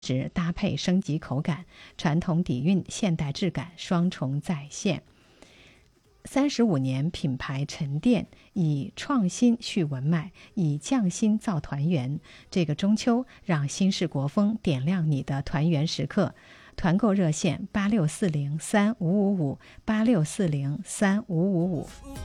值搭配升级口感，传统底蕴现代质感双重再现。35年品牌沉淀，以创新续文脉，以匠心造团圆。这个中秋，让新式国风点亮你的团圆时刻。团购热线86403555，86403555。